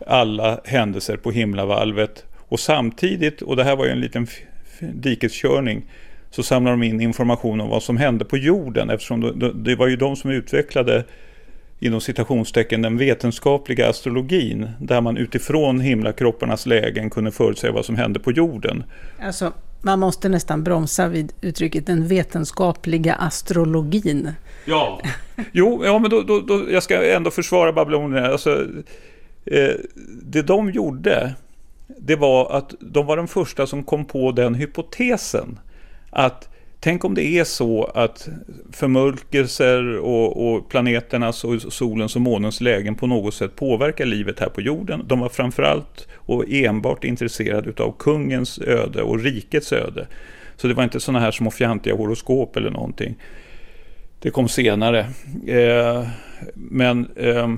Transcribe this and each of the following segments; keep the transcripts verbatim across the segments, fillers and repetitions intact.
alla händelser på himlavalvet. Och samtidigt, och det här var ju en liten dikeskörning, så samlar de in information om vad som hände på jorden, eftersom det, det var ju de som utvecklade inom citationstecken den vetenskapliga astrologin, där man utifrån himlakropparnas lägen kunde förutsäga vad som hände på jorden. Alltså, man måste nästan bromsa vid uttrycket den vetenskapliga astrologin. Ja, jo, ja, men då, då, då, jag ska ändå försvara babylonierna. Alltså, eh, det de gjorde, det var att de var de första som kom på den hypotesen att tänk om det är så att förmörkelser och, och planeternas och solens och månens lägen på något sätt påverkar livet här på jorden. De var framförallt och enbart intresserade av kungens öde och rikets öde. Så det var inte såna här små fjantiga horoskop eller någonting. Det kom senare. Eh, men eh,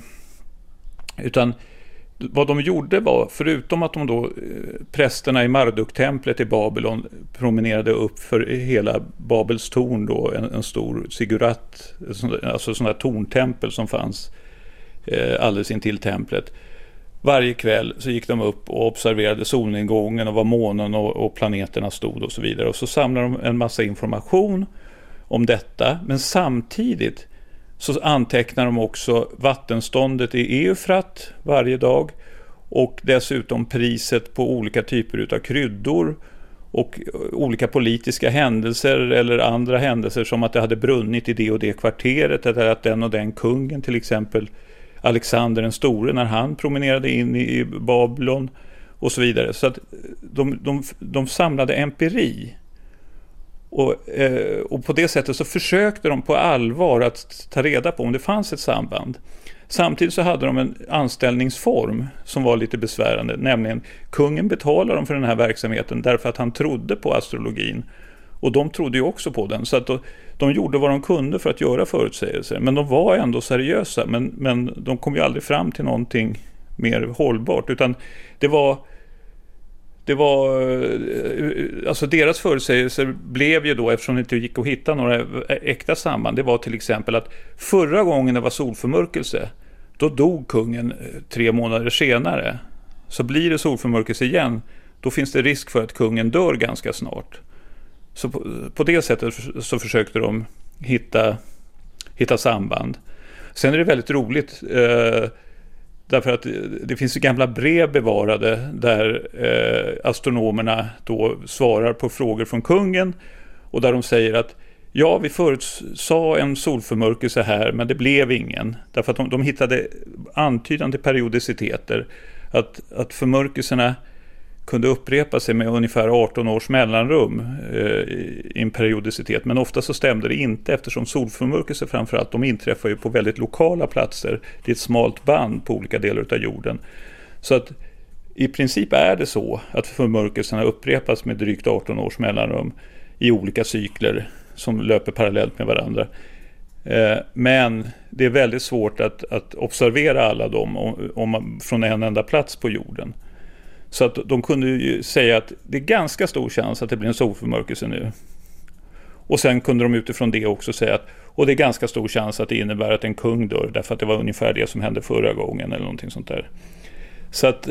utan vad de gjorde var, förutom att de då prästerna i Marduk-templet i Babylon promenerade upp för hela Babels torn då, en, en stor sigurat, alltså sån där torntempel som fanns eh, alldeles intill templet. Varje kväll så gick de upp och observerade solnedgången och var månen och, och planeterna stod och så vidare. Och så samlade de en massa information om detta, men samtidigt så antecknar de också vattenståndet i Eufrat varje dag och dessutom priset på olika typer av kryddor och olika politiska händelser eller andra händelser, som att det hade brunnit i det och det kvarteret, eller att den och den kungen, till exempel Alexander den store, när han promenerade in i Babylon och så vidare. Så att de, de, de samlade empiri. Och, eh, och på det sättet så försökte de på allvar att ta reda på om det fanns ett samband. Samtidigt så hade de en anställningsform som var lite besvärande, nämligen kungen betalade dem för den här verksamheten därför att han trodde på astrologin. Och de trodde ju också på den, så att då, de gjorde vad de kunde för att göra förutsägelser. Men de var ändå seriösa, men, men de kom ju aldrig fram till någonting mer hållbart, utan det var... Det var, alltså deras förutsägelser blev ju då, eftersom det inte gick att hitta några äkta samband, det var till exempel att förra gången det var solförmörkelse, då dog kungen tre månader senare. Så blir det solförmörkelse igen, då finns det risk för att kungen dör ganska snart. Så på, på det sättet så försökte de hitta, hitta samband. Sen är det väldigt roligt, eh, därför att det finns ju gamla brev bevarade där eh, astronomerna då svarar på frågor från kungen, och där de säger att ja, vi förutsa en solförmörkelse här, men det blev ingen. Därför att de, de hittade antydande periodiciteter, att, att förmörkelserna kunde upprepa sig med ungefär arton års mellanrum eh, i en periodicitet, men ofta så stämde det inte, eftersom solförmörkelser framförallt, de inträffar ju på väldigt lokala platser. Det är ett smalt band på olika delar av jorden. Så att i princip är det så att förmörkelserna upprepas med drygt arton års mellanrum i olika cykler som löper parallellt med varandra. Eh, men det är väldigt svårt att, att observera alla dem om, om, från en enda plats på jorden. Så att de kunde ju säga att det är ganska stor chans att det blir en solförmörkelse nu. Och sen kunde de utifrån det också säga att och det är ganska stor chans att det innebär att en kung dör, därför att det var ungefär det som hände förra gången eller någonting sånt där. Så att,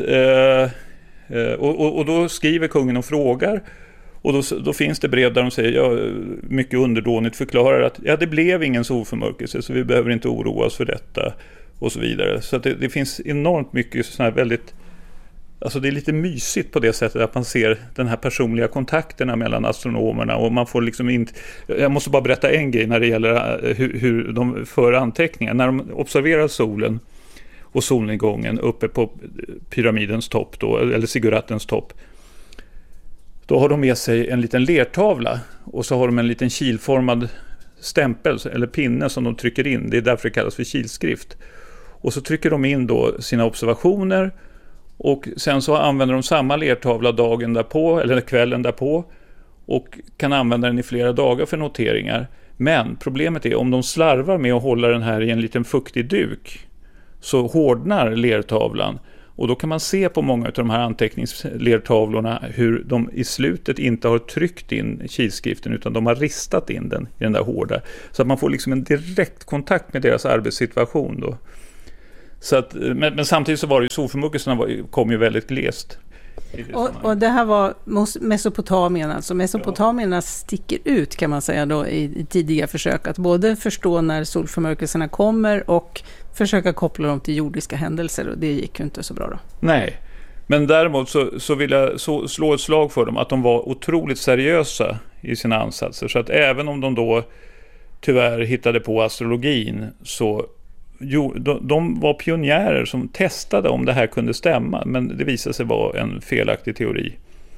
eh, och, och, och då skriver kungen och frågar, och då, då finns det brev där de säger, ja, mycket underdånigt förklarar att ja, det blev ingen solförmörkelse, så vi behöver inte oroa oss för detta och så vidare. Så att det, det finns enormt mycket sån här väldigt, alltså det är lite mysigt på det sättet att man ser den här personliga kontakterna mellan astronomerna, och man får liksom inte, jag måste bara berätta en grej när det gäller hur, hur de för anteckningar. När de observerar solen och solnedgången uppe på pyramidens topp då, eller siguratens topp, då har de med sig en liten lertavla, och så har de en liten kilformad stämpel eller pinne som de trycker in. Det är därför det kallas för kilskrift. Och så trycker de in då sina observationer, och sen så använder de samma lertavla dagen därpå eller kvällen därpå, och kan använda den i flera dagar för noteringar. Men problemet är, om de slarvar med att hålla den här i en liten fuktig duk, så hårdnar lertavlan, och då kan man se på många av de här anteckningslertavlorna hur de i slutet inte har tryckt in kilskriften, utan de har ristat in den i den där hårda, så att man får liksom en direkt kontakt med deras arbetssituation då. Så att, men, men samtidigt så var det ju solförmörkelserna var, kom ju väldigt glest. Det och, och det här var Mesopotamien, alltså Mesopotamierna ja. sticker ut kan man säga då i, i tidiga försök att både förstå när solförmörkelserna kommer och försöka koppla dem till jordiska händelser, och det gick ju inte så bra då. Nej, men däremot så, så vill jag så, slå ett slag för dem att de var otroligt seriösa i sina ansatser, så att även om de då tyvärr hittade på astrologin så jo, de, de var pionjärer som testade om det här kunde stämma, men det visade sig vara en felaktig teori.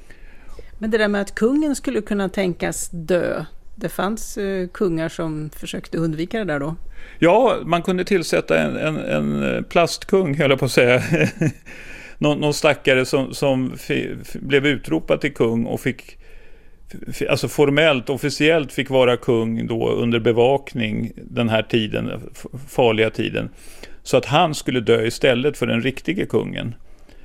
Men det där med att kungen skulle kunna tänkas dö, det fanns uh, kungar som försökte undvika det där då? Ja, man kunde tillsätta en, en, en plastkung, höll jag på att säga. någon, någon stackare som, som f, f, blev utropad till kung och fick alltså formellt, officiellt fick vara kung då under bevakning den här tiden, farliga tiden, så att han skulle dö istället för den riktige kungen.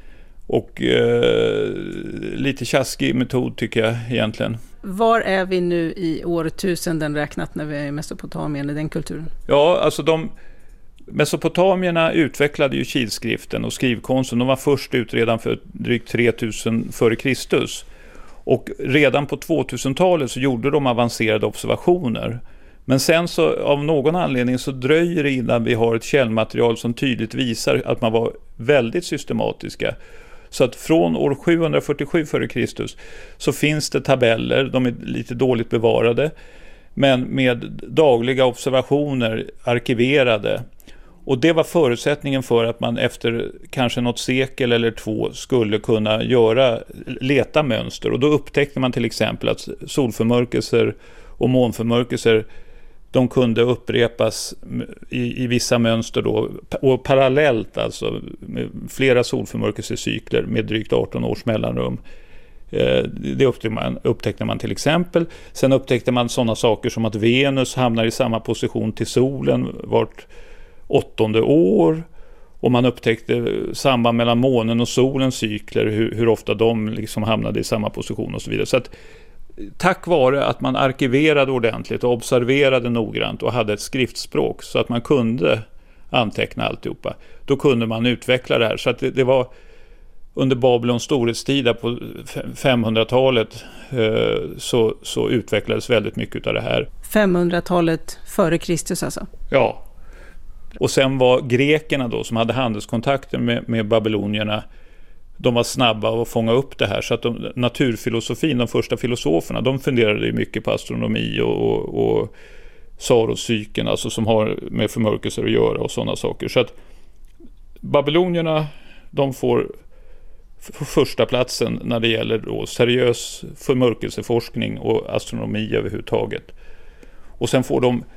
Och eh, lite tjaskig metod tycker jag egentligen. Var är vi nu i årtusenden räknat när vi är i Mesopotamien i den kulturen? Ja, alltså de Mesopotamierna utvecklade ju kilskriften och skrivkonsten. De var först ut redan för drygt tre tusen före Kristus. Och redan på tvåtusentalet så gjorde de avancerade observationer. Men sen så av någon anledning så dröjer det innan vi har ett källmaterial som tydligt visar att man var väldigt systematiska. Så att från år sjuhundrafyrtiosju före Kristus så finns det tabeller, de är lite dåligt bevarade, men med dagliga observationer arkiverade. Och det var förutsättningen för att man efter kanske något sekel eller två skulle kunna göra, leta mönster. Och då upptäckte man till exempel att solförmörkelser och månförmörkelser, de kunde upprepas i, i vissa mönster då, och parallellt alltså med flera solförmörkelsecykler med drygt arton års mellanrum. Det upptäckte man, upptäckte man till exempel. Sen upptäckte man sådana saker som att Venus hamnar i samma position till solen vart åttonde år, och man upptäckte samband mellan månen och solens cykler, hur, hur ofta de liksom hamnade i samma position och så vidare. Så att tack vare att man arkiverade ordentligt och observerade noggrant och hade ett skriftspråk så att man kunde anteckna alltihopa, då kunde man utveckla det här. Så att det, det var under Babylons storhetstid på femhundratalet eh, så, så utvecklades väldigt mycket av det här. femhundratalet före Kristus alltså? Ja. Och sen var grekerna då som hade handelskontakter med, med babylonierna, de var snabba att fånga upp det här, så att de, naturfilosofin, de första filosoferna, de funderade ju mycket på astronomi och, och, och Saros-cykeln, alltså som har med förmörkelser att göra och sådana saker. Så att babylonierna, de får första platsen när det gäller då seriös förmörkelseforskning och astronomi överhuvudtaget. Och sen får de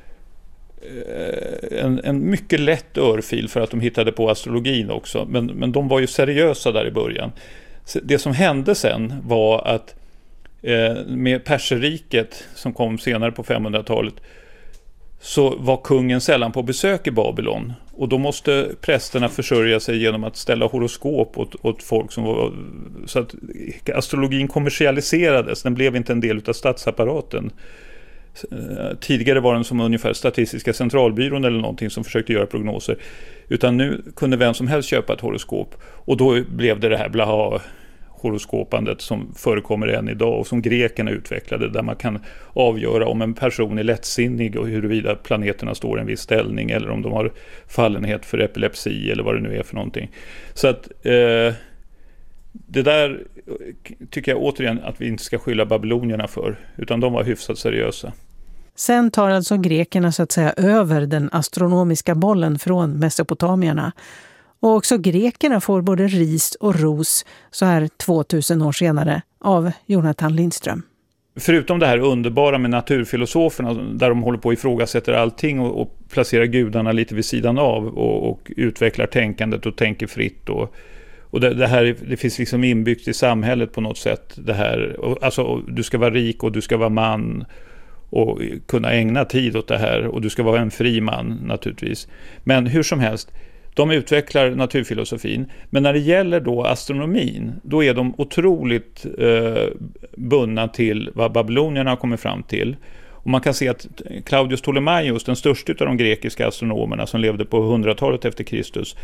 En, en mycket lätt örfil för att de hittade på astrologin också, men, men de var ju seriösa där i början. Det som hände sen var att eh, med Perserriket som kom senare på femhundratalet så var kungen sällan på besök i Babylon, och då måste prästerna försörja sig genom att ställa horoskop åt, åt folk som var, så att astrologin kommersialiserades, den blev inte en del av statsapparaten. Tidigare var den som ungefär Statistiska centralbyrån eller någonting som försökte göra prognoser, utan nu kunde vem som helst köpa ett horoskop, och då blev det det här blaha horoskopandet som förekommer än idag och som grekerna utvecklade, där man kan avgöra om en person är lättsinnig och huruvida planeterna står i en viss ställning eller om de har fallenhet för epilepsi eller vad det nu är för någonting. Så att eh, det där tycker jag återigen att vi inte ska skylla babylonierna för, utan de var hyfsat seriösa. Sen tar alltså grekerna så att säga över den astronomiska bollen från mesopotamierna. Och också grekerna får både ris och ros så här tvåtusen år senare av Jonathan Lindström. Förutom det här underbara med naturfilosoferna där de håller på att ifrågasätta allting och, och placerar gudarna lite vid sidan av och, och utvecklar tänkandet och tänker fritt och Och det, det här det finns liksom inbyggt i samhället på något sätt. Det här, alltså, du ska vara rik och du ska vara man och kunna ägna tid åt det här. Och du ska vara en fri man naturligtvis. Men hur som helst, de utvecklar naturfilosofin. Men när det gäller då astronomin, då är de otroligt eh, bundna till vad babylonierna har kommit fram till. Och man kan se att Claudius Ptolemaios, den största av de grekiska astronomerna som levde på hundratalet efter Kristus,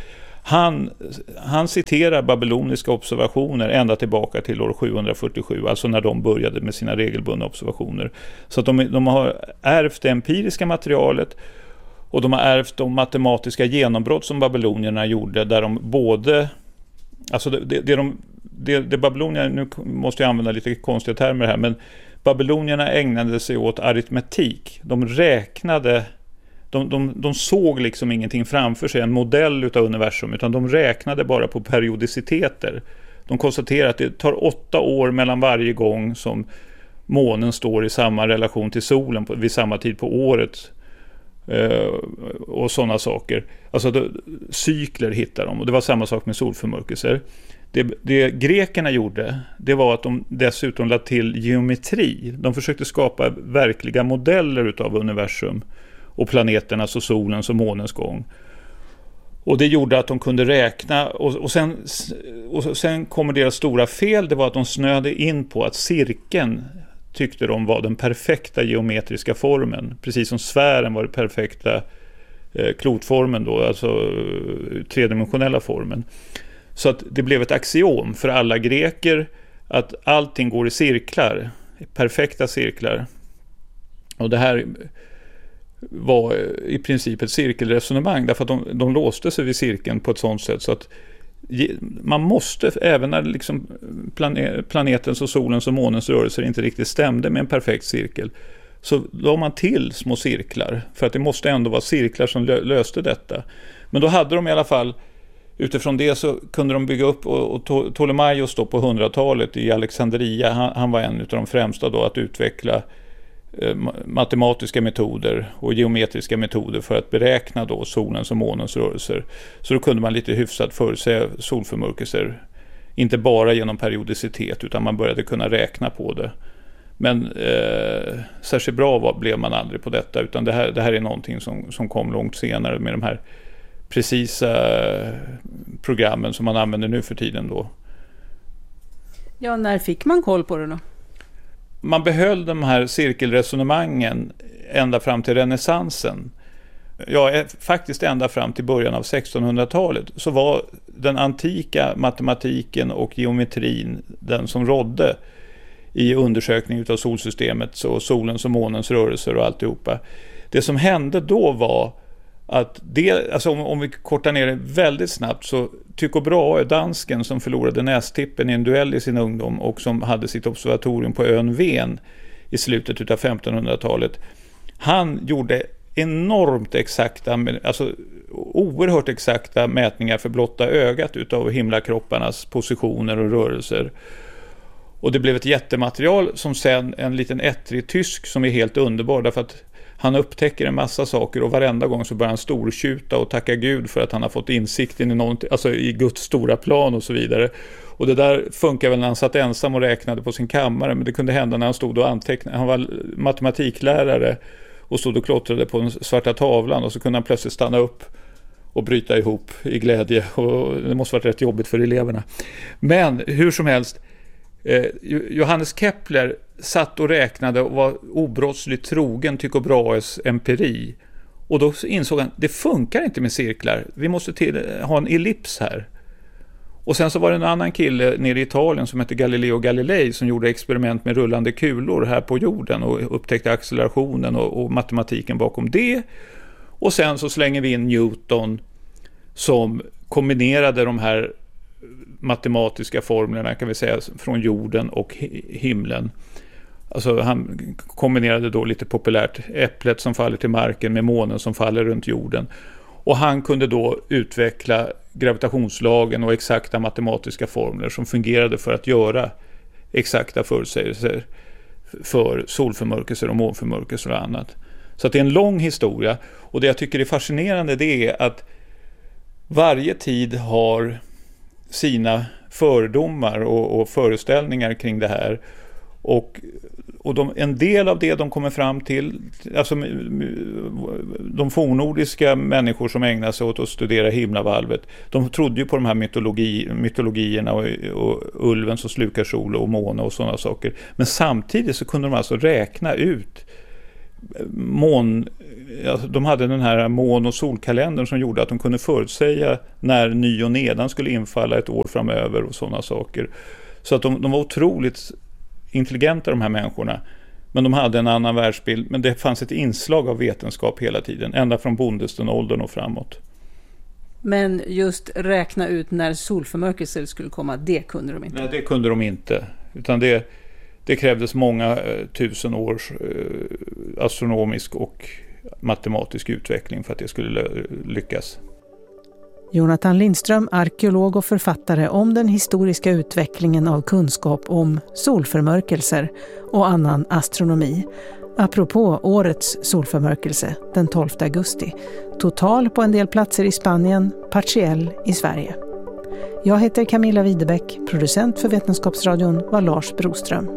Han, han citerar babyloniska observationer ända tillbaka till år sjuhundrafyrtiosju, alltså när de började med sina regelbundna observationer. Så att de, de har ärvt det empiriska materialet och de har ärvt de matematiska genombrott som babylonierna gjorde, där de både, alltså det, det, det, de, det, det babylonierna, nu måste jag använda lite konstiga termer här, men babylonierna ägnade sig åt aritmetik. De räknade, de, de, de såg liksom ingenting framför sig, en modell utav universum, utan de räknade bara på periodiciteter. De konstaterade att det tar åtta år mellan varje gång som månen står i samma relation till solen på, vid samma tid på året. Uh, och sådana saker. Alltså då, cykler hittar de, och det var samma sak med solförmörkelser. Det, det grekerna gjorde, det var att de dessutom lade till geometri. De försökte skapa verkliga modeller utav universum och planeternas och solens och månens gång. Och det gjorde att de kunde räkna, och, och, sen, och sen kommer deras stora fel, det var att de snöade in på att cirkeln tyckte de var den perfekta geometriska formen, precis som sfären var den perfekta eh, klotformen då, alltså eh, tredimensionella formen. Så att det blev ett axiom för alla greker att allting går i cirklar, perfekta cirklar. Och det här var i princip ett cirkelresonemang, därför att de, de låste sig vid cirkeln på ett sådant sätt så att man måste, även när liksom planetens och solens och månens rörelser inte riktigt stämde med en perfekt cirkel, så la man till små cirklar, för att det måste ändå vara cirklar som löste detta. Men då hade de i alla fall, utifrån det så kunde de bygga upp, och, och Ptolemaios då på hundratalet i Alexandria, han, han var en av de främsta då att utveckla eh, matematiska metoder och geometriska metoder för att beräkna då solens och månens rörelser. Så då kunde man lite hyfsat förutsäga solförmörkelser, inte bara genom periodicitet, utan man började kunna räkna på det. Men eh, särskilt bra var, blev man aldrig på detta, utan det här, det här är någonting som, som kom långt senare med de här precisa programmen som man använder nu för tiden då. Ja, när fick man koll på det då? Man behöll de här cirkelresonemangen ända fram till renässansen. Ja, faktiskt ända fram till början av sextonhundratalet så var den antika matematiken och geometrin den som rådde i undersökning av solsystemet och solens och månens rörelser och alltihopa. Det som hände då var att det, alltså om, om vi kortar ner det väldigt snabbt, så Tycho Brahe, dansken som förlorade nästippen i en duell i sin ungdom och som hade sitt observatorium på ön Ven i slutet av femtonhundratalet, han gjorde enormt exakta, alltså oerhört exakta mätningar för blotta ögat utav himlakropparnas positioner och rörelser. Och det blev ett jättematerial som sen en liten ettrig tysk som är helt underbar, därför att han upptäcker en massa saker och varenda gång så börjar han stortjuta och tacka Gud för att han har fått insikten i någonting, alltså i Guds stora plan och så vidare. Och det där funkar väl när han satt ensam och räknade på sin kammare, men det kunde hända när han stod och antecknade. Han var matematiklärare och stod och klottrade på den svarta tavlan, och så kunde han plötsligt stanna upp och bryta ihop i glädje, och det måste varit rätt jobbigt för eleverna. Men hur som helst, eh, Johannes Kepler satt och räknade och var obrottsligt trogen Tycho Brahes empiri, och då insåg han, det funkar inte med cirklar, vi måste till, ha en ellips här. Och sen så var det en annan kille nere i Italien som hette Galileo Galilei som gjorde experiment med rullande kulor här på jorden och upptäckte accelerationen och, och matematiken bakom det. Och sen så slänger vi in Newton som kombinerade de här matematiska formlerna, kan vi säga, från jorden och himlen. Alltså han kombinerade då lite populärt äpplet som faller till marken med månen som faller runt jorden. Och han kunde då utveckla gravitationslagen och exakta matematiska formler som fungerade för att göra exakta förutsägelser för solförmörkelser och månförmörkelser och annat. Så att det är en lång historia, och det jag tycker är fascinerande, det är att varje tid har sina fördomar och, och föreställningar kring det här. Och, och de, en del av det de kommer fram till, alltså de fornnordiska människor som ägnar sig åt att studera himlavalvet, de trodde ju på de här mytologi, mytologierna och, och ulven som slukar sol och måne och sådana saker. Men samtidigt så kunde de alltså räkna ut mån, alltså de hade den här mån- och solkalendern som gjorde att de kunde förutsäga när ny och nedan skulle infalla ett år framöver och sådana saker. Så att de, de var otroligt intelligenta, de här människorna. Men de hade en annan världsbild. Men det fanns ett inslag av vetenskap hela tiden, ända från bondestenåldern och framåt. Men just räkna ut när solförmörkelser skulle komma, det kunde de inte. Nej, det kunde de inte. Utan det, det krävdes många eh, tusen års eh, astronomisk och matematisk utveckling för att det skulle lyckas. Jonathan Lindström, arkeolog och författare om den historiska utvecklingen av kunskap om solförmörkelser och annan astronomi. Apropå årets solförmörkelse den tolfte augusti. Total på en del platser i Spanien, partiell i Sverige. Jag heter Camilla Widebäck, producent för Vetenskapsradion var Lars Broström.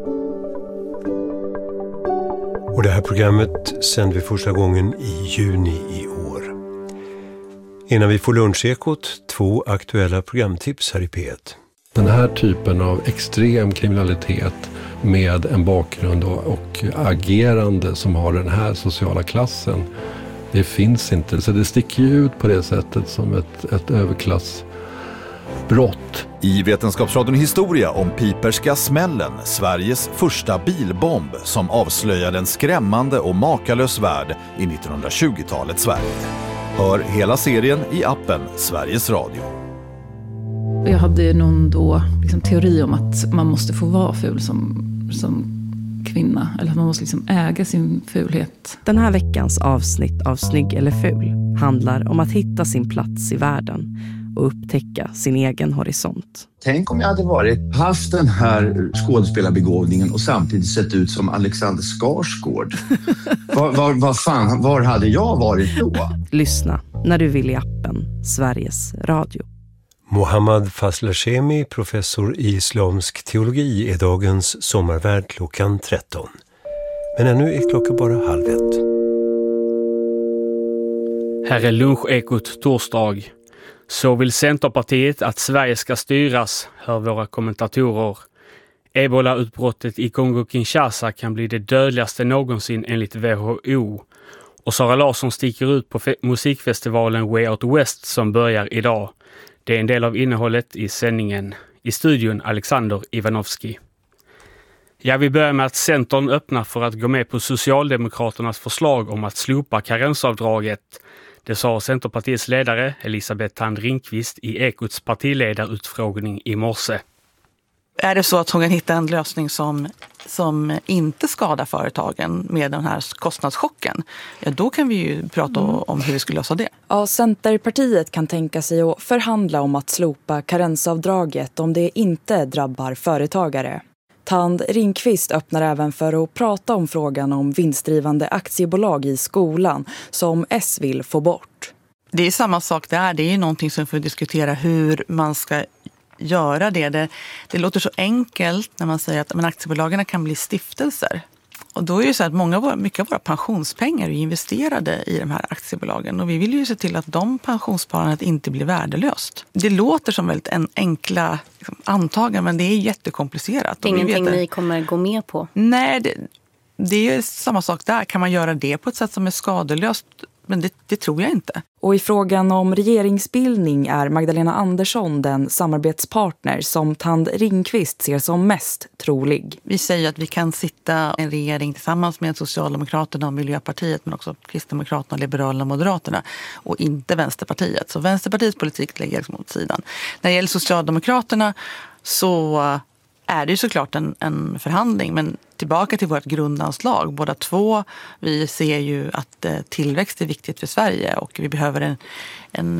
Och det här programmet sände vi första gången i juni i år. Innan vi får lunchekot, två aktuella programtips här i P ett. Den här typen av extrem kriminalitet med en bakgrund och, och agerande som har den här sociala klassen, det finns inte. Så det sticker ju ut på det sättet som ett, ett överklassbrott. I Vetenskapsradion historia om Piperska smällen, Sveriges första bilbomb som avslöjade en skrämmande och makalös värld i nittonhundratjugotalets Sverige. Hör hela serien i appen Sveriges Radio. Jag hade någon då liksom teori om att man måste få vara ful som, som kvinna. Eller att man måste liksom äga sin fulhet. Den här veckans avsnitt av Snygg eller ful handlar om att hitta sin plats i världen och upptäcka sin egen horisont. Tänk om jag hade varit, haft den här skådespelarbegåvningen och samtidigt sett ut som Alexander Skarsgård. var, var, var, fan, var hade jag varit då? Lyssna när du vill i appen Sveriges Radio. Mohammad Faslashemi, professor i islamsk teologi, är dagens sommarvärd klockan tretton. Men ännu är klockan bara halv ett. Här är lunchekot torsdag. Så vill Centerpartiet att Sverige ska styras, hör våra kommentatorer. Ebola-utbrottet i Kongo-Kinshasa kan bli det dödligaste någonsin enligt W H O. Och Sara Larsson sticker ut på fe- musikfestivalen Way Out West som börjar idag. Det är en del av innehållet i sändningen. I studion Alexander Ivanovski. Ja, vi börjar med att Centern öppnar för att gå med på Socialdemokraternas förslag om att slopa karensavdraget. Det sa Centerpartiets ledare Elisabeth Thand Ringqvist i Ekots partiledarutfrågning i morse. Är det så att hon kan hitta en lösning som, som inte skadar företagen med den här kostnadschocken, ja, då kan vi ju prata mm. om hur vi skulle lösa det. Ja, Centerpartiet kan tänka sig att förhandla om att slopa karensavdraget om det inte drabbar företagare. Thand Ringqvist öppnar även för att prata om frågan om vinstdrivande aktiebolag i skolan som S vill få bort. Det är samma sak där. Det är någonting som vi får diskutera hur man ska göra det. Det, det låter så enkelt när man säger att men aktiebolagen kan bli stiftelser. Och då är det så att många av våra, mycket av våra pensionspengar är investerade i de här aktiebolagen. Och vi vill ju se till att de pensionssparandet inte blir värdelöst. Det låter som väldigt en enkla liksom, antaganden, men det är jättekomplicerat. Det är ingenting ni kommer gå med på? Nej, det, det är samma sak där. Kan man göra det på ett sätt som är skadelöst? Men det, det tror jag inte. Och i frågan om regeringsbildning är Magdalena Andersson den samarbetspartner som Thand Ringqvist ser som mest trolig. Vi säger att vi kan sitta i en regering tillsammans med Socialdemokraterna och Miljöpartiet, men också Kristdemokraterna, Liberalerna och Moderaterna och inte Vänsterpartiet. Så Vänsterpartiets politik lägger liksom åt sidan. När det gäller Socialdemokraterna så är det ju såklart en, en förhandling, men tillbaka till vårt grundanslag. Båda två, vi ser ju att eh, tillväxt är viktigt för Sverige och vi behöver en, en,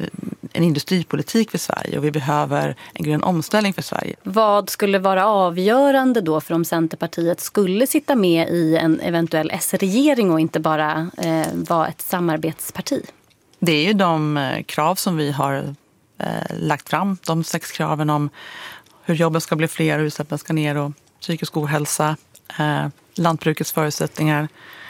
en industripolitik för Sverige och vi behöver en grön omställning för Sverige. Vad skulle vara avgörande då för om Centerpartiet skulle sitta med i en eventuell S-regering och inte bara eh, vara ett samarbetsparti? Det är ju de eh, krav som vi har eh, lagt fram, de sex kraven om hur jobben ska bli fler, hur utsläppen ska ner och psykisk ohälsa, eh, lantbrukets förutsättningar.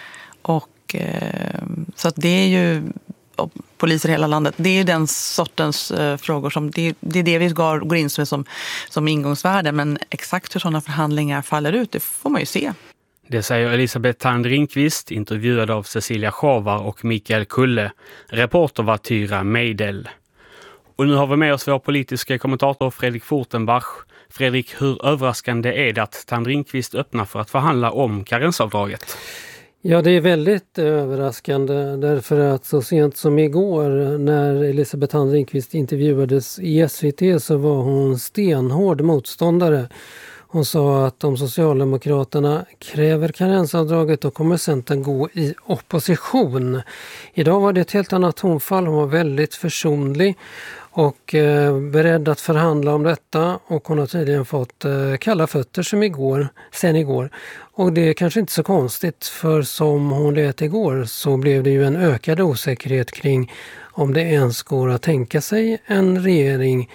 Och, eh, så att det är ju poliser i hela landet. Det är den sortens eh, frågor som det, det är det vi går, går in som, som, som ingångsvärde. Men exakt hur sådana förhandlingar faller ut, det får man ju se. Det säger Elisabeth Thand Ringqvist, intervjuad av Cecilia Schavar och Mikael Kulle. Reporter var Tyra Meidel. Och nu har vi med oss vår politiska kommentator Fredrik Fortenbach. Fredrik, hur överraskande är det att Thand Ringqvist öppnar för att förhandla om karensavdraget? Ja, det är väldigt överraskande därför att så sent som igår när Elisabeth Thand Ringqvist intervjuades i S V T så var hon stenhård motståndare. Hon sa att om Socialdemokraterna kräver karensavdraget då kommer Centern gå i opposition. Idag var det ett helt annat tonfall. Hon var väldigt försonlig och eh, beredd att förhandla om detta, och hon har tydligen fått eh, kalla fötter som igår, sen igår. Och det är kanske inte så konstigt, för som hon lät igår så blev det ju en ökad osäkerhet kring om det ens går att tänka sig en regering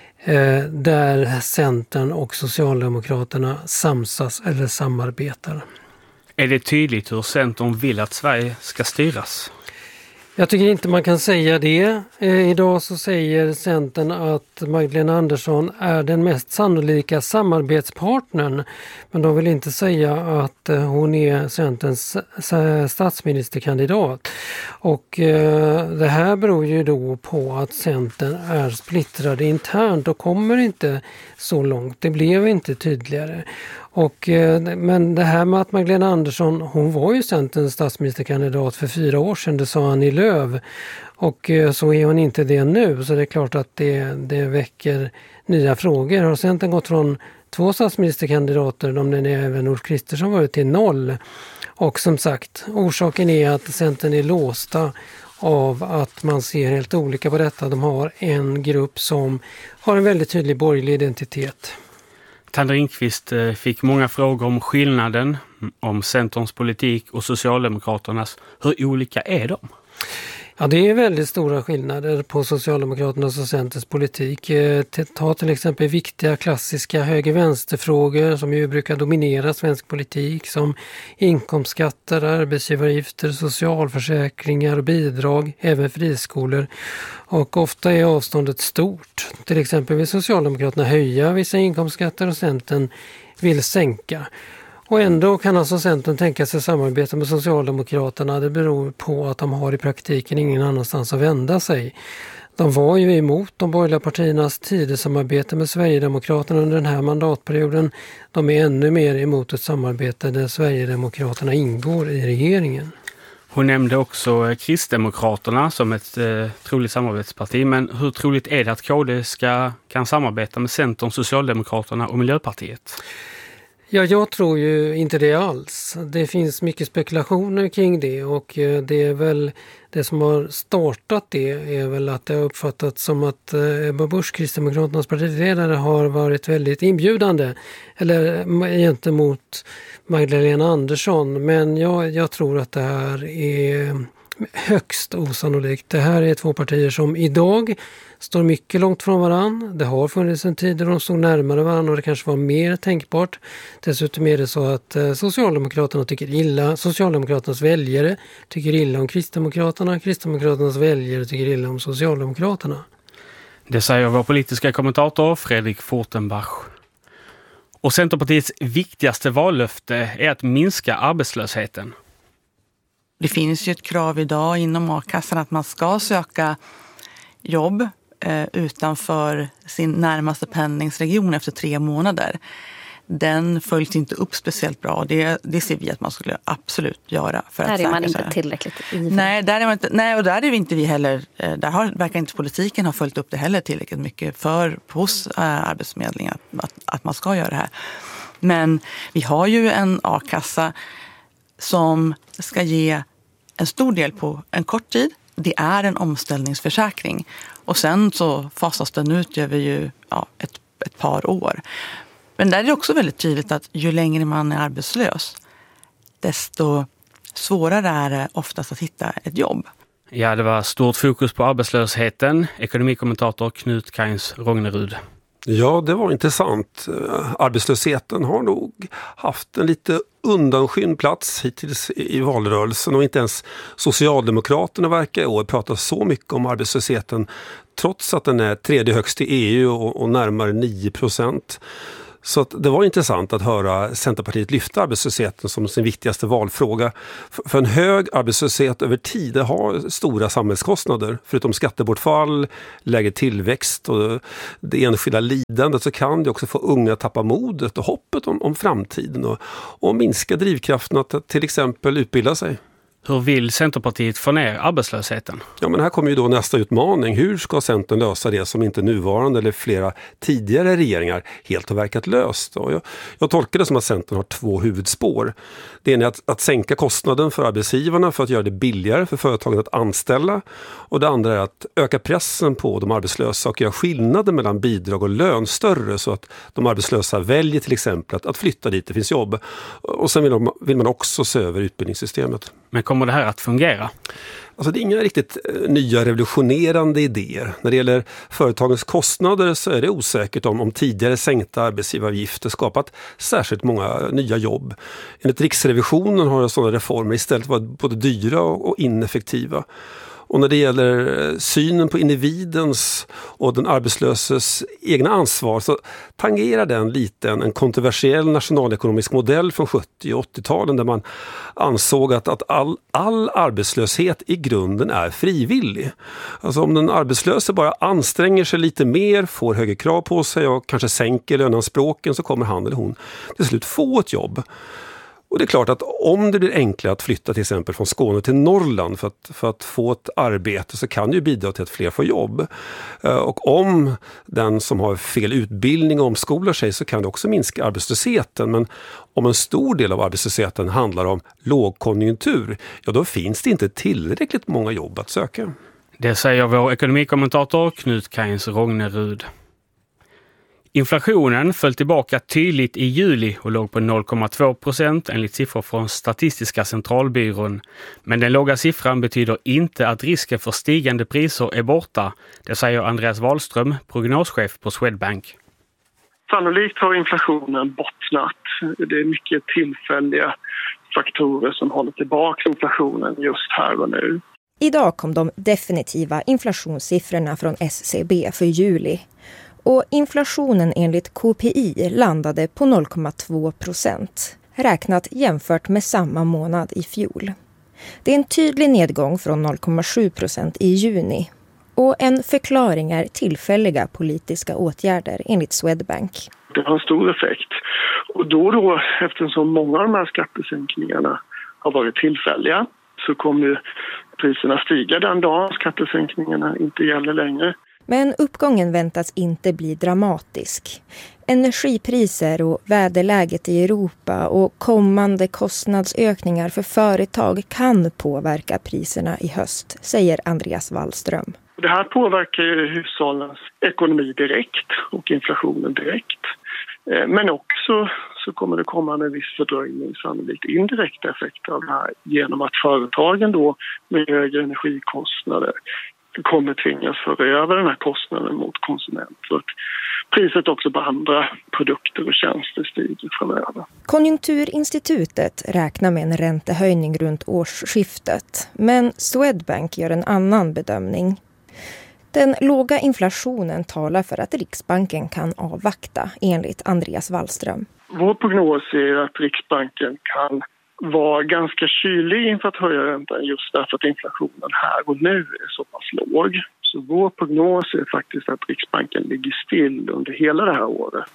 eh, där Centern och Socialdemokraterna samsas eller samarbetar. Är det tydligt hur Centern vill att Sverige ska styras? Jag tycker inte man kan säga det. Eh, idag så säger Centern att Magdalena Andersson är den mest sannolika samarbetspartnern. Men de vill inte säga att eh, hon är Centerns eh, statsministerkandidat. Och eh, det här beror ju då på att Centern är splittrade internt och kommer inte så långt. Det blev inte tydligare. Och, men det här med att Magdalena Andersson, hon var ju Centerns statsministerkandidat för fyra år sedan, det sa han i Löv. Och så är hon inte det nu, så det är klart att det, det väcker nya frågor. Har Centern gått från två statsministerkandidater, de är även Ulf Kristersson, varit till noll. Och som sagt, orsaken är att Centern är låsta av att man ser helt olika på detta. De har en grupp som har en väldigt tydlig borgerlig identitet. Thand Ringqvist fick många frågor om skillnaden, om Centerns politik och Socialdemokraternas. Hur olika är de? Ja, det är väldigt stora skillnader på Socialdemokraternas och Centerns politik. Ta till exempel viktiga klassiska höger-vänsterfrågor som ju brukar dominera svensk politik, som inkomstskatter, arbetsgivaravgifter, socialförsäkringar och bidrag, även friskolor. Och ofta är avståndet stort. Till exempel vill Socialdemokraterna höja vissa inkomstskatter och Centern vill sänka. Och ändå kan alltså Centern tänka sig samarbeta med Socialdemokraterna. Det beror på att de har i praktiken ingen annanstans att vända sig. De var ju emot de borgerliga partiernas tidesamarbete med Sverigedemokraterna under den här mandatperioden. De är ännu mer emot ett samarbete där Sverigedemokraterna ingår i regeringen. Hon nämnde också Kristdemokraterna som ett eh, troligt samarbetsparti. Men hur troligt är det att K D ska, kan samarbeta med Centern, Socialdemokraterna och Miljöpartiet? Ja, jag tror ju inte det alls. Det finns mycket spekulationer kring det, och det är väl det som har startat det är väl att det har uppfattats som att Ebba Busch, Kristdemokraternas partiledare, har varit väldigt inbjudande eller gentemot Magdalena Andersson. Men jag, jag tror att det här är högst osannolikt. Det här är två partier som idag står mycket långt från varann. Det har funnits en tid där de stod närmare varann och det kanske var mer tänkbart. Dessutom är det så att Socialdemokraterna tycker illa, Socialdemokraternas väljare tycker illa om Kristdemokraterna, Kristdemokraternas väljare tycker illa om Socialdemokraterna. Det säger vår politiska kommentator Fredrik Fortenbach. Och Centerpartiets viktigaste vallöfte är att minska arbetslösheten. Det finns ju ett krav idag inom a-kassan att man ska söka jobb eh, utanför sin närmaste pendlingsregion efter tre månader. Den följs inte upp speciellt bra. Det, det ser vi att man skulle absolut göra. För där att är man inte sig. tillräckligt ivrig. Nej, där är man inte, nej, och där är vi inte vi heller. Där har, verkar inte politiken ha följt upp det heller tillräckligt mycket för hos äh, Arbetsförmedlingen att, att, att man ska göra det här. Men vi har ju en a-kassa som ska ge en stor del på en kort tid. Det är en omställningsförsäkring. Och sen så fasas den ut över ju, ja, ett, ett par år. Men där är det också väldigt tydligt att ju längre man är arbetslös, desto svårare är det oftast att hitta ett jobb. Ja, det var stort fokus på arbetslösheten. Ekonomikommentator Knut Kains Rognerud. Ja, det var intressant. Arbetslösheten har nog haft en lite undanskymd plats hittills i valrörelsen, och inte ens Socialdemokraterna verkar i år prata så mycket om arbetslösheten trots att den är tredje högst i E U och, och närmare nio procent. Så att det var intressant att höra Centerpartiet lyfta arbetslösheten som sin viktigaste valfråga. För en hög arbetslöshet över tid har stora samhällskostnader. Förutom skattebortfall, lägre tillväxt och det enskilda lidandet så kan det också få unga att tappa modet och hoppet om, om framtiden och, och minska drivkraften att till exempel utbilda sig. Hur vill Centerpartiet få ner arbetslösheten? Ja, men här kommer ju då nästa utmaning. Hur ska Centern lösa det som inte nuvarande eller flera tidigare regeringar helt har verkat löst? Och jag, jag tolkar det som att Centern har två huvudspår. Det ena är att, att sänka kostnaden för arbetsgivarna för att göra det billigare för företagen att anställa. Och det andra är att öka pressen på de arbetslösa och göra skillnaden mellan bidrag och lön större så att de arbetslösa väljer till exempel att, att flytta dit det finns jobb. Och sen vill, de, vill man också se över utbildningssystemet. Men kommer det här att fungera? Alltså det är inga riktigt nya revolutionerande idéer. När det gäller företagens kostnader så är det osäkert om, om tidigare sänkta arbetsgivaravgifter skapat särskilt många nya jobb. Enligt Riksrevisionen har sådana reformer istället varit både dyra och, och ineffektiva. Och när det gäller synen på individens och den arbetslöses egna ansvar så tangerar den lite en kontroversiell nationalekonomisk modell från sjuttio- och åttio-talen där man ansåg att, att all, all arbetslöshet i grunden är frivillig. Alltså om den arbetslöse bara anstränger sig lite mer, får högre krav på sig och kanske sänker lönanspråken så kommer han eller hon till slut få ett jobb. Och det är klart att om det blir enklare att flytta till exempel från Skåne till Norrland för att, för att få ett arbete så kan det ju bidra till att fler får jobb. Och om den som har fel utbildning och omskolar sig så kan det också minska arbetslösheten. Men om en stor del av arbetslösheten handlar om lågkonjunktur, ja då finns det inte tillräckligt många jobb att söka. Det säger vår ekonomikommentator Knut Kains Rognerud. Inflationen föll tillbaka tydligt i juli och låg på noll komma två procent enligt siffror från Statistiska centralbyrån. Men den låga siffran betyder inte att risken för stigande priser är borta. Det säger Andreas Wahlström, prognoschef på Swedbank. Sannolikt har inflationen bottnat. Det är mycket tillfälliga faktorer som håller tillbaka inflationen just här och nu. Idag kom de definitiva inflationssiffrorna från S C B för juli. Och inflationen enligt K P I landade på noll komma två procent, räknat jämfört med samma månad i fjol. Det är en tydlig nedgång från noll komma sju procent i juni. Och en förklaring är tillfälliga politiska åtgärder enligt Swedbank. Det har en stor effekt. Och då och då, eftersom många av de här skattesänkningarna har varit tillfälliga, så kommer ju priserna stiga den dagen skattesänkningarna inte gäller längre. Men uppgången väntas inte bli dramatisk. Energipriser och väderläget i Europa och kommande kostnadsökningar för företag kan påverka priserna i höst, säger Andreas Wallström. Det här påverkar ju hushållens ekonomi direkt och inflationen direkt. Men också så kommer det komma en viss fördröjning, sannolikt indirekta effekter av det här genom att företagen då med högre energikostnader kommer tvingas föra över den här kostnaden mot konsumenter. Och priset också på andra produkter och tjänster stiger framöver. Konjunkturinstitutet räknar med en räntehöjning runt årsskiftet. Men Swedbank gör en annan bedömning. Den låga inflationen talar för att Riksbanken kan avvakta, enligt Andreas Wallström. Vår prognos är att Riksbanken kan var ganska kylig inför att höja räntan just därför att inflationen här och nu är så pass låg. Så vår prognos är faktiskt att Riksbanken ligger still under hela det här året.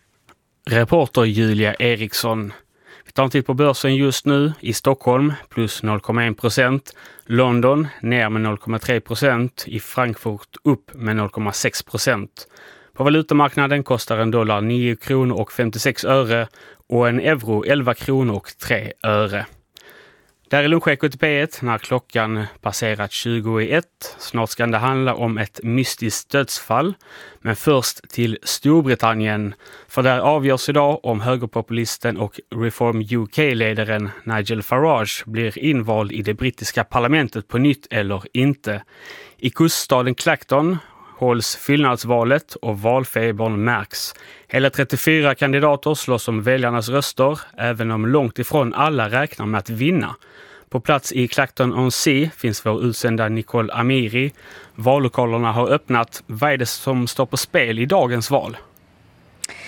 Reporter Julia Eriksson. Vi tar en titt på börsen just nu. I Stockholm plus noll komma en procent. London ner med noll komma tre procent. I Frankfurt upp med noll komma sex procent. På valutamarknaden kostar en dollar nio kronor och femtiosex öre och en euro elva kronor och tre öre. Där är Lunchekot i P ett när klockan passerat tjugoett. Snart ska det handla om ett mystiskt dödsfall. Men först till Storbritannien. För där avgörs idag om högerpopulisten och Reform U K-ledaren Nigel Farage blir invald i det brittiska parlamentet på nytt eller inte. I kuststaden Clacton hålls fyllnadsvalet och valfebern märks. Hela trettiofyra kandidater slåss om väljarnas röster, även om långt ifrån alla räknar med att vinna. På plats i Clacton-on-Sea finns vår utsända Nicole Amiri. Vallokalerna har öppnat. Vad är det som står på spel i dagens val?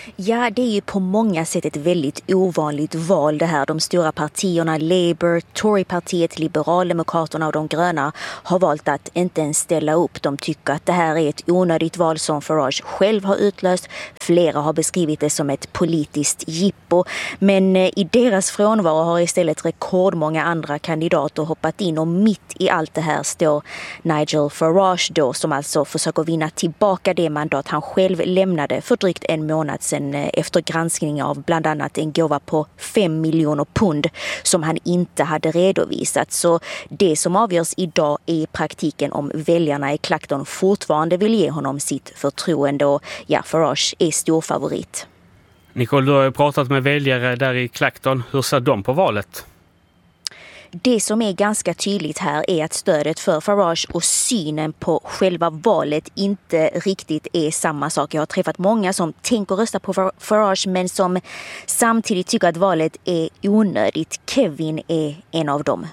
Ja, det är ju på många sätt ett väldigt ovanligt val det här. De stora partierna, Labour, Torypartiet, Liberaldemokraterna och de gröna har valt att inte ens ställa upp. De tycker att det här är ett onödigt val som Farage själv har utlöst. Flera har beskrivit det som ett politiskt jippo. Men i deras frånvaro har istället rekordmånga andra kandidater hoppat in, och mitt i allt det här står Nigel Farage då, som alltså försöker vinna tillbaka det mandat han själv lämnade för drygt en månad sedan efter granskning av bland annat en gåva på fem miljoner pund som han inte hade redovisat. Så det som avgörs idag är i praktiken om väljarna i Clacton fortfarande vill ge honom sitt förtroende, och ja, Farage är stor favorit. Nicole, du har ju pratat med väljare där i Clacton. Hur ser de på valet? Det som är ganska tydligt här är att stödet för Farage och synen på själva valet inte riktigt är samma sak. Jag har träffat många som tänker rösta på Farage men som samtidigt tycker att valet är onödigt. Kevin är en av dem.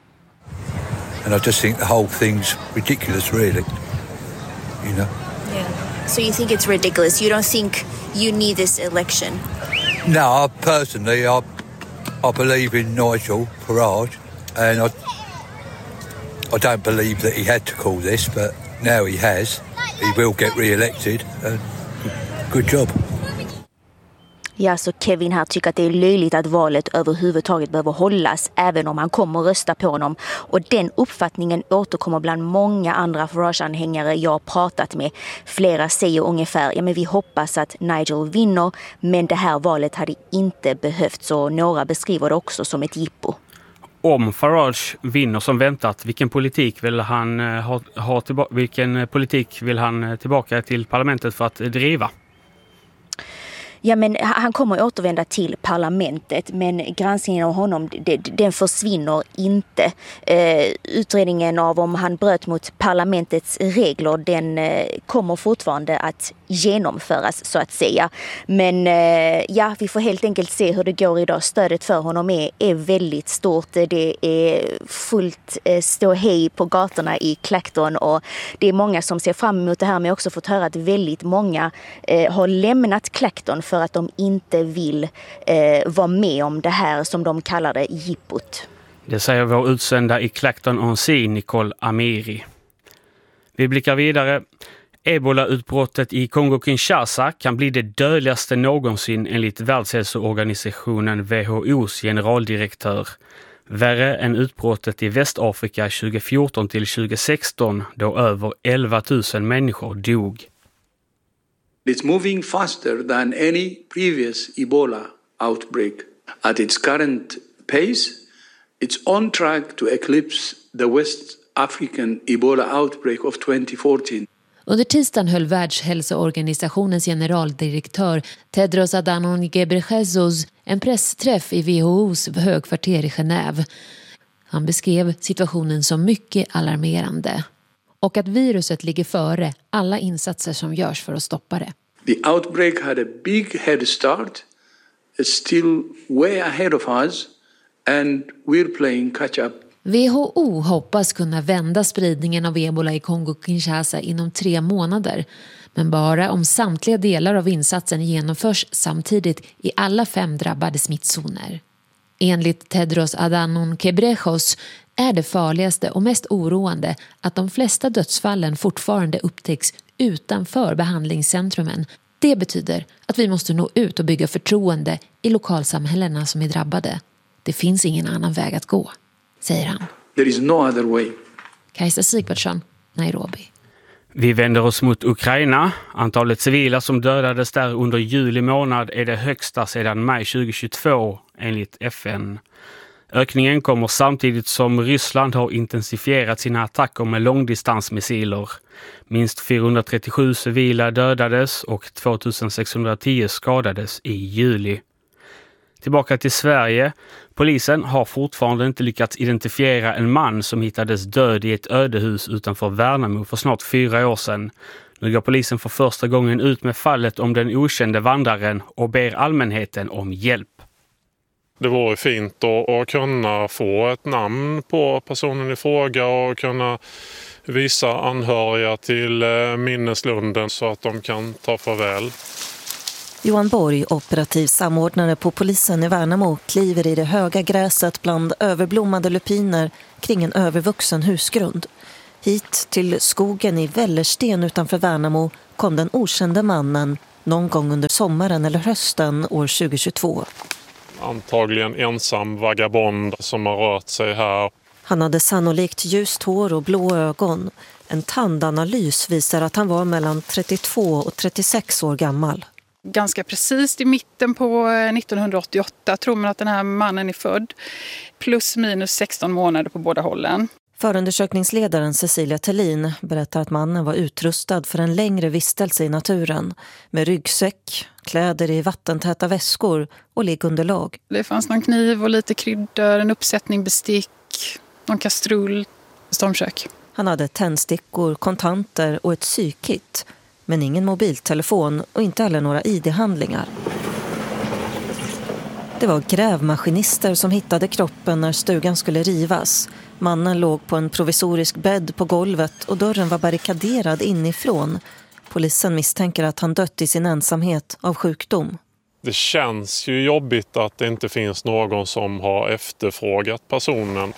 And I just think the whole thing's ridiculous, really. You know? Yeah. So you think it's ridiculous? You don't think you need this election? No, personally, I, I believe in Nigel Farage. And I, I don't believe that he had to call this, but now he has. He will get re-elected. And good job. Ja, så Kevin här tycker att det är löjligt att valet överhuvudtaget behöver hållas, även om han kommer rösta på honom. Och den uppfattningen återkommer bland många andra Farage-anhängare jag har pratat med. Flera säger ungefär, ja men vi hoppas att Nigel vinner, men det här valet hade inte behövts, och några beskriver det också som ett jippo. Om Farage vinner som väntat, vilken politik vill han ha, ha tillba- vilken politik vill han tillbaka till parlamentet för att driva? Ja, men han kommer återvända till parlamentet, men granskningen av honom, det, den försvinner inte. Eh, utredningen av om han bröt mot parlamentets regler, den eh, kommer fortfarande att genomföras så att säga. Men eh, ja, vi får helt enkelt se hur det går idag. Stödet för honom är, är väldigt stort. Det är fullt eh, ståhej på gatorna i Clacton, och det är många som ser fram emot det här, men jag har också fått höra att väldigt många eh, har lämnat Clacton för att de inte vill eh, vara med om det här som de kallar det jippot. Det säger vår utsända i Clacton-on-Sea, Nicole Amiri. Vi blickar vidare. Ebola-utbrottet i Kongo-Kinshasa kan bli det dödligaste någonsin enligt Världshälsoorganisationen W H O:s generaldirektör. Värre än utbrottet i Västafrika tjugofjorton till tjugosexton då över elva tusen människor dog. It's moving faster than any previous Ebola outbreak. At its current pace, it's on track to eclipse the West African Ebola outbreak of twenty fourteen. Under tisdagen höll Världshälsoorganisationens generaldirektör Tedros Adhanom Ghebreyesus en pressträff i W H O:s högkvarter i Genève. Han beskrev situationen som mycket alarmerande och att viruset ligger före alla insatser som görs för att stoppa det. The outbreak had a big head start. It's still way ahead of us and we're playing catch up. W H O hoppas kunna vända spridningen av ebola i Kongo-Kinshasa inom tre månader, men bara om samtliga delar av insatsen genomförs samtidigt i alla fem drabbade smittzoner. Enligt Tedros Adhanom Ghebreyesus är det farligaste och mest oroande att de flesta dödsfallen fortfarande upptäcks utanför behandlingscentrumen. Det betyder att vi måste nå ut och bygga förtroende i lokalsamhällena som är drabbade. Det finns ingen annan väg att gå, säger han. There is no other way. Kajsa Sigvardsson, Nairobi. Vi vänder oss mot Ukraina. Antalet civila som dödades där under juli månad är det högsta sedan maj tjugohundratjugotvå enligt F N. Ökningen kommer samtidigt som Ryssland har intensifierat sina attacker med långdistansmissiler. Minst fyrahundratrettiosju civila dödades och tvåtusensexhundratio skadades i juli. Tillbaka till Sverige. Polisen har fortfarande inte lyckats identifiera en man som hittades död i ett ödehus utanför Värnamo för snart fyra år sedan. Nu går polisen för första gången ut med fallet om den okände vandraren och ber allmänheten om hjälp. Det vore fint att, att kunna få ett namn på personen i fråga och kunna visa anhöriga till minneslunden så att de kan ta farväl. Johan Borg, operativ samordnare på polisen i Värnamo, kliver i det höga gräset bland överblommade lupiner kring en övervuxen husgrund. Hit till skogen i Vällersten utanför Värnamo kom den okände mannen någon gång under sommaren eller hösten år tjugohundratjugotvå. Antagligen ensam vagabond som har rört sig här. Han hade sannolikt ljust hår och blå ögon. En tandanalys visar att han var mellan trettiotvå och trettiosex år gammal. Ganska precis i mitten på nittonhundraåttioåtta tror man att den här mannen är född. Plus minus sexton månader på båda hållen. Förundersökningsledaren Cecilia Tellin berättar att mannen var utrustad för en längre vistelse i naturen. Med ryggsäck, kläder i vattentäta väskor och liggunderlag. Det fanns någon kniv och lite kryddor, en uppsättning bestick, någon kastrull, stormkök. Han hade tändstickor, kontanter och ett sykit. Men ingen mobiltelefon och inte heller några I D-handlingar. Det var grävmaskinister som hittade kroppen när stugan skulle rivas. Mannen låg på en provisorisk bädd på golvet och dörren var barrikaderad inifrån. Polisen misstänker att han dött i sin ensamhet av sjukdom. Det känns ju jobbigt att det inte finns någon som har efterfrågat personen.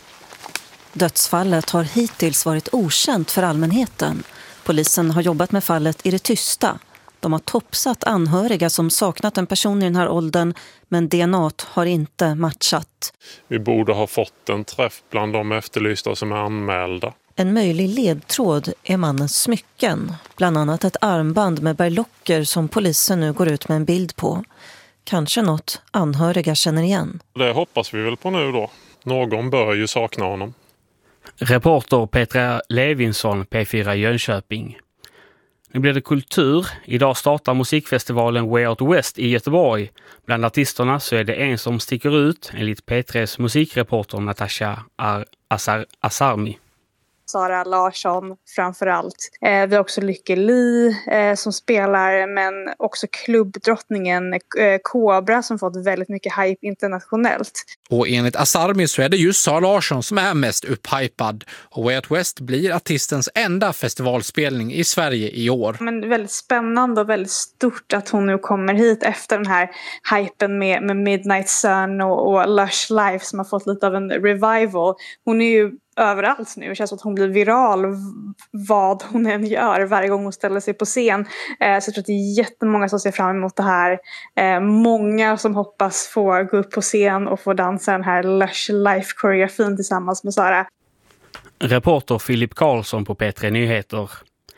Dödsfallet har hittills varit okänt för allmänheten. Polisen har jobbat med fallet i det tysta. De har topsat anhöriga som saknat en person i den här åldern, men D N A har inte matchat. Vi borde ha fått en träff bland de efterlysta som är anmälda. En möjlig ledtråd är mannens smycken, bland annat ett armband med berlocker som polisen nu går ut med en bild på. Kanske något anhöriga känner igen. Det hoppas vi väl på nu då. Någon bör ju sakna honom. Reporter Petra Levinsson, P fyra Jönköping. Nu blir det kultur. Idag startar musikfestivalen Way Out West i Göteborg. Bland artisterna så är det en som sticker ut, enligt P tre:s musikreporter Natasha Ar- Asar- Asarmi. Sara Larsson framförallt. Eh, vi har också Lykke Li eh, som spelar, men också klubbdrottningen eh, Kobra som fått väldigt mycket hype internationellt. Och enligt Asarmi så är det just Sara Larsson som är mest upphypad. Och Way Out West blir artistens enda festivalspelning i Sverige i år. Men väldigt spännande och väldigt stort att hon nu kommer hit efter den här hypen med, med Midnight Sun och, och Lush Life som har fått lite av en revival. Hon är ju överallt nu. Det känns som att hon blir viral vad hon än gör varje gång hon ställer sig på scen. Eh, så jag tror att det är jättemånga som ser fram emot det här. Eh, många som hoppas få gå upp på scen och få dansa den här Lush Life-koreografin tillsammans med Sara. Reporter Philip Karlsson på P tre Nyheter.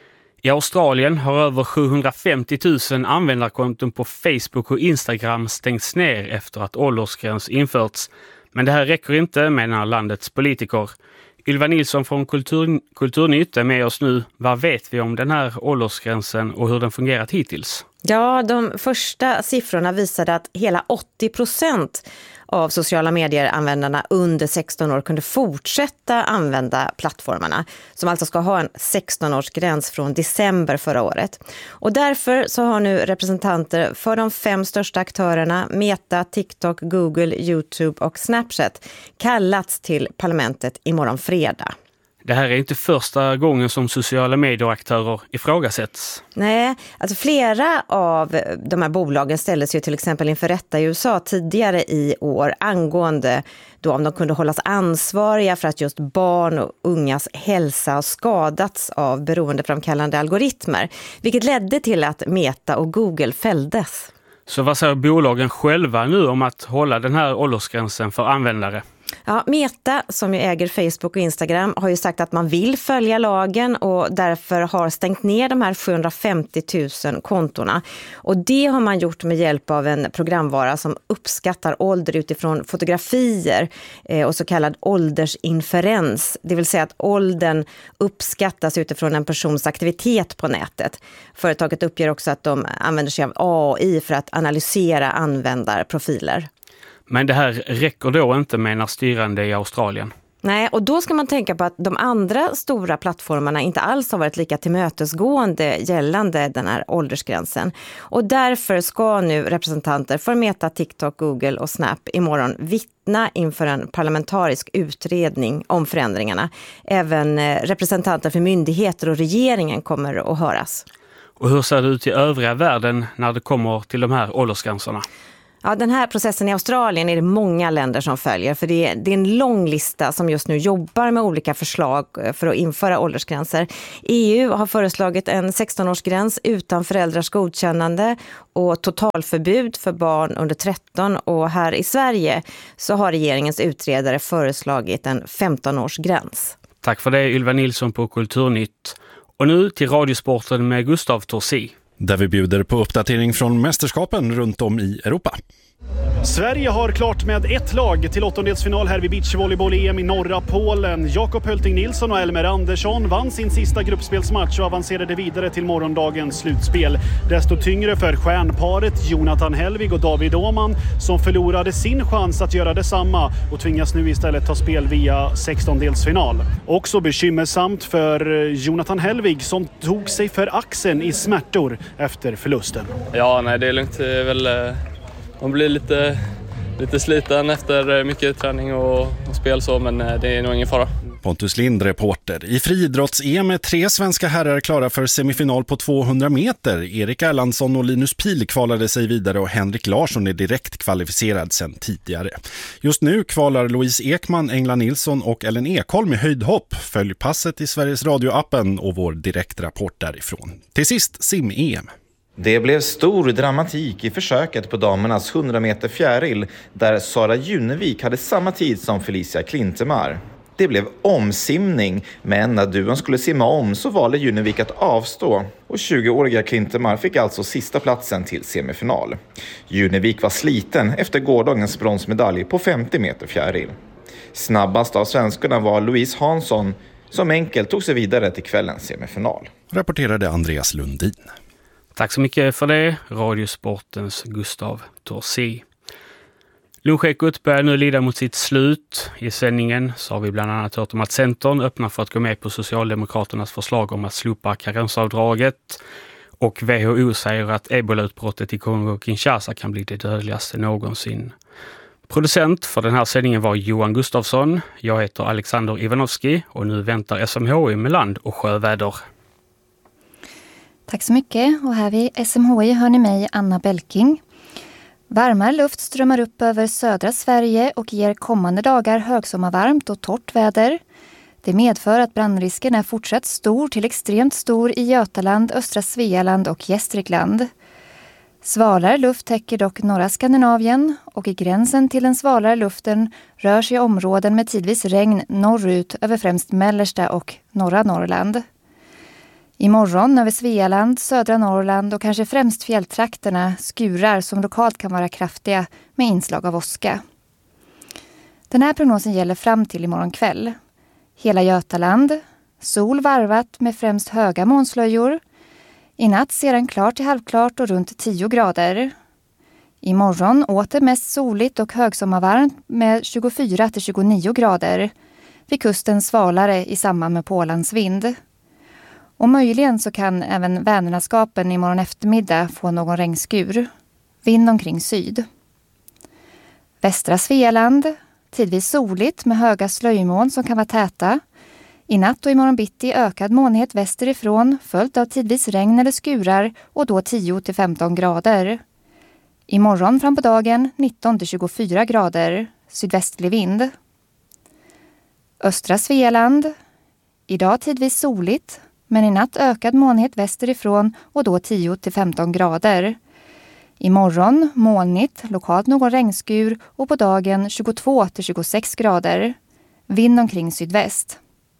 I Australien har över sjuhundrafemtio tusen användarkonton på Facebook och Instagram stängts ner efter att åldersgräns införts. Men det här räcker inte, menar landets politiker. Ylva Nilsson från Kultur, Kulturnytt är med oss nu. Vad vet vi om den här åldersgränsen och hur den fungerat hittills? Ja, de första siffrorna visade att hela åttio procent av sociala medier-användarna under sexton år kunde fortsätta använda plattformarna, som alltså ska ha en sexton-årsgräns från december förra året. Och därför så har nu representanter för de fem största aktörerna, Meta, TikTok, Google, YouTube och Snapchat, kallats till parlamentet imorgon fredag. Det här är inte första gången som sociala medieaktörer ifrågasätts. Nej, alltså flera av de här bolagen ställdes ju till exempel inför rätta i U S A tidigare i år angående då om de kunde hållas ansvariga för att just barn och ungas hälsa har skadats av beroendeframkallande algoritmer, vilket ledde till att Meta och Google fälldes. Så vad säger bolagen själva nu om att hålla den här åldersgränsen för användare? Ja, Meta, som ju äger Facebook och Instagram, har ju sagt att man vill följa lagen och därför har stängt ner de här sjuhundrafemtio tusen kontorna. Och det har man gjort med hjälp av en programvara som uppskattar ålder utifrån fotografier eh, och så kallad åldersinferens. Det vill säga att åldern uppskattas utifrån en persons aktivitet på nätet. Företaget uppger också att de använder sig av A I för att analysera användarprofiler. Men det här räcker då inte, menar styrande i Australien. Nej, och då ska man tänka på att de andra stora plattformarna inte alls har varit lika tillmötesgående gällande den här åldersgränsen. Och därför ska nu representanter för Meta, TikTok, Google och Snap imorgon vittna inför en parlamentarisk utredning om förändringarna. Även representanter för myndigheter och regeringen kommer att höras. Och hur ser det ut i övriga världen när det kommer till de här åldersgränserna? Ja, den här processen i Australien är det många länder som följer, för det är, det är en lång lista som just nu jobbar med olika förslag för att införa åldersgränser. E U har föreslagit en sexton-årsgräns utan föräldrars godkännande och totalförbud för barn under tretton, och här i Sverige så har regeringens utredare föreslagit en femton-årsgräns. Tack för det, Ylva Nilsson på Kulturnytt. Och nu till Radiosporten med Gustav Torsi. Där vi bjuder på uppdatering från mästerskapen runt om i Europa. Sverige har klart med ett lag till åttondelsfinal här vid beachvolleyboll-E M i norra Polen. Jakob Hölting Nilsson och Elmer Andersson vann sin sista gruppspelsmatch och avancerade vidare till morgondagens slutspel. Desto tyngre för stjärnparet Jonathan Helvig och David Åman som förlorade sin chans att göra detsamma och tvingas nu istället ta spel via sextondelsfinal. Också bekymmersamt för Jonathan Helvig som tog sig för axeln i smärtor efter förlusten. Ja, nej, det är lugnt. Det är väl... Man blir lite, lite sliten efter mycket träning och, och spel så, men det är nog ingen fara. Pontus Lind, reporter. I friidrotts-E M är tre svenska herrar klara för semifinal på tvåhundra meter. Erik Erlandsson och Linus Pil kvalade sig vidare och Henrik Larsson är direkt kvalificerad sedan tidigare. Just nu kvalar Louise Ekman, Engla Nilsson och Ellen Ekholm i höjdhopp. Följ passet i Sveriges Radio-appen och vår direktrapport därifrån. Till sist sim-E M. Det blev stor dramatik i försöket på damernas hundra meter fjäril där Sara Junevik hade samma tid som Felicia Klintemar. Det blev omsimning, men när duon skulle simma om så valde Junevik att avstå och tjugoåriga Klintemar fick alltså sista platsen till semifinal. Junevik var sliten efter gårdagens bronsmedalj på femtio meter fjäril. Snabbast av svenskarna var Louise Hansson som enkelt tog sig vidare till kvällens semifinal. Rapporterade Andreas Lundin. Tack så mycket för det, Radiosportens Gustav Torsi. Lunchekot börjar nu lida mot sitt slut. I sändningen så har vi bland annat hört om att Centern öppnar för att gå med på Socialdemokraternas förslag om att slopa karensavdraget. Och W H O säger att ebolautbrottet i Kongo-Kinshasa kan bli det dödligaste någonsin. Producent för den här sändningen var Johan Gustafsson. Jag heter Alexander Ivanovski och nu väntar S M H I med land- och sjöväder. Tack så mycket, och här vid S M H I hör ni mig, Anna Belking. Varmare luft strömmar upp över södra Sverige och ger kommande dagar högsommarvarmt och torrt väder. Det medför att brandrisken är fortsatt stor till extremt stor i Götaland, östra Svealand och Gästrikland. Svalare luft täcker dock norra Skandinavien och i gränsen till den svalare luften rör sig områden med tidvis regn norrut över främst mellersta och norra Norrland. Imorgon över Svealand, södra Norrland och kanske främst fjälltrakterna skurar som lokalt kan vara kraftiga med inslag av åska. Den här prognosen gäller fram till imorgon kväll. Hela Götaland, sol varvat med främst höga molnslöjor. I natt ser den klart till halvklart och runt tio grader. Imorgon åter mest soligt och högsommarvarmt med tjugofyra till tjugonio grader. Vid kusten svalare i samband med pålandsvind. Och möjligen så kan även Vänerlandskapen imorgon eftermiddag få någon regnskur. Vind omkring syd. Västra Svealand, tidvis soligt med höga slöjmoln som kan vara täta. I natt och imorgon bitti ökad molnighet västerifrån följt av tidvis regn eller skurar och då tio till femton grader. Imorgon fram på dagen nitton till tjugofyra grader, sydvästlig vind. Östra Svealand, idag tidvis soligt. Men i natt ökad molnighet västerifrån och då tio till femton grader. Imorgon molnigt, lokalt någon regnskur och på dagen tjugotvå till tjugosex grader. Vind omkring sydväst.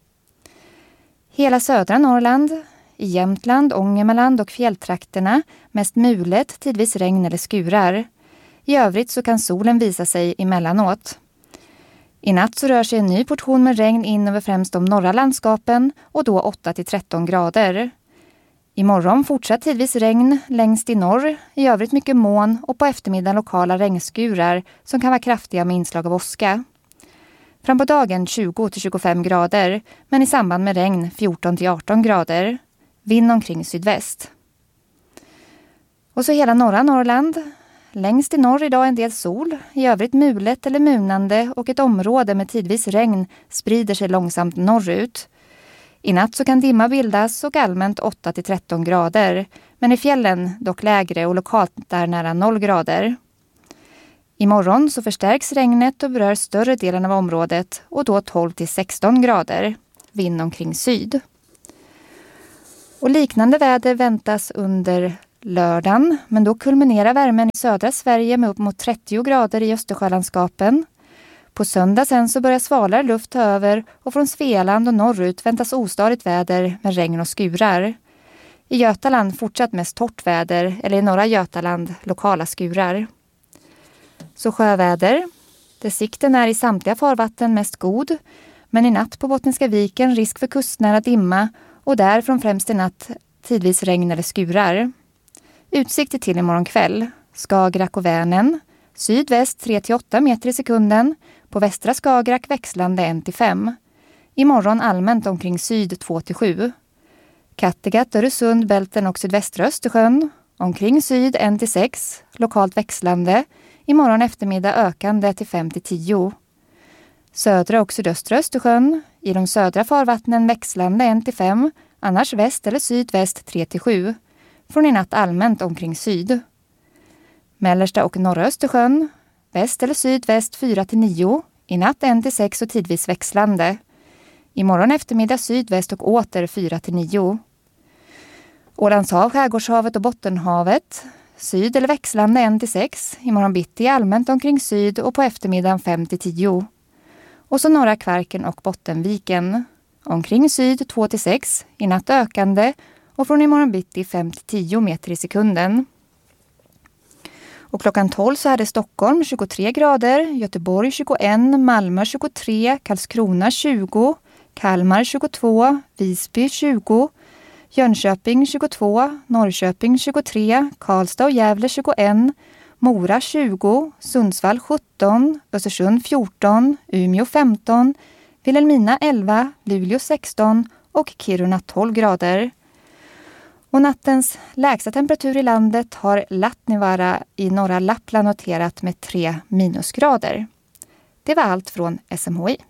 Hela södra Norrland, i Jämtland, Ångermanland och fjälltrakterna mest mulet, tidvis regn eller skurar. I övrigt så kan solen visa sig emellanåt. I natt så rör sig en ny portion med regn in över främst de norra landskapen och då åtta till tretton grader. Imorgon fortsatt tidvis regn längst i norr, i övrigt mycket moln och på eftermiddagen lokala regnskurar som kan vara kraftiga med inslag av åska. Fram på dagen tjugo till tjugofem grader, men i samband med regn fjorton till arton grader. Vind omkring sydväst. Och så hela norra Norrland. Längst i norr idag en del sol, i övrigt mulet eller munande och ett område med tidvis regn sprider sig långsamt norrut. I natt så kan dimma bildas och allmänt åtta till tretton grader, Men i fjällen dock lägre och lokalt där nära noll grader. Imorgon så förstärks regnet och berör större delen av området och då tolv till sexton grader. Vind omkring syd. Och liknande väder väntas under lördagen, men då kulminerar värmen i södra Sverige med upp mot trettio grader i Östersjölandskapen. På söndag sen så börjar svalare luft ta över och från Svealand och norrut väntas ostadigt väder med regn och skurar. I Götaland fortsatt mest torrt väder, eller i norra Götaland lokala skurar. Så sjöväder. Där sikten är i samtliga farvatten mest god, men i natt på Bottniska viken risk för kustnära dimma och där från främst i natt tidvis regn eller skurar. Utsikter till imorgon kväll. Skagerrak och Vänern. Sydväst tre till åtta meter i sekunden. På västra Skagerrak växlande en till fem. Imorgon allmänt omkring syd två till sju. Kattegatt, Öresund, Bälten och sydvästra Östersjön. Omkring syd en till sex. Lokalt växlande. Imorgon eftermiddag ökande till fem till tio. Södra och sydöstra Östersjön. I de södra farvattnen växlande en till fem. Annars väst eller sydväst tre till sju. Från i natt allmänt omkring syd. Mellersta och norra Östersjön. Väst eller sydväst fyra till nio. I natt en till sex och tidvis växlande. Imorgon eftermiddag sydväst och åter fyra till nio. Ålandshav, Skärgårdshavet och Bottenhavet. Syd eller växlande en till sex. Imorgon bitti allmänt omkring syd och på eftermiddagen fem till tio. Och så norra Kvarken och Bottenviken. Omkring syd två till sex. I natt ökande. Och från imorgon bitti fem till tio meter i sekunden. Och klockan tolv så är det Stockholm tjugotre grader, Göteborg tjugoett, Malmö tjugotre, Karlskrona tjugo, Kalmar tjugotvå, Visby tjugo, Jönköping tjugotvå, Norrköping tjugotre, Karlstad och Gävle tjugoett, Mora tjugo, Sundsvall sjutton, Östersund fjorton, Umeå femton, Vilhelmina elva, Luleå sexton och Kiruna tolv grader. Och nattens lägsta temperatur i landet har Lattnivaara i norra Lappland noterat med tre minusgrader. Det var allt från S M H I.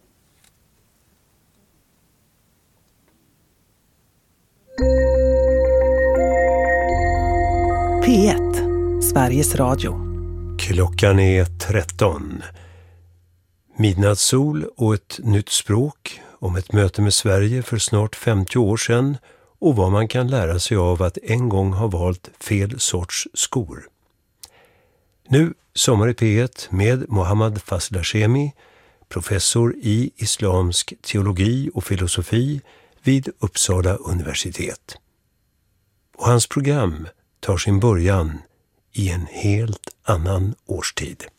P ett, Sveriges Radio. Klockan är tretton. Midnattssol och ett nytt språk om ett möte med Sverige för snart femtio år sedan och vad man kan lära sig av att en gång ha valt fel sorts skor. Nu Sommar i P ett med Mohammad Fazlashemi, professor i islamsk teologi och filosofi vid Uppsala universitet. Och hans program tar sin början i en helt annan årstid.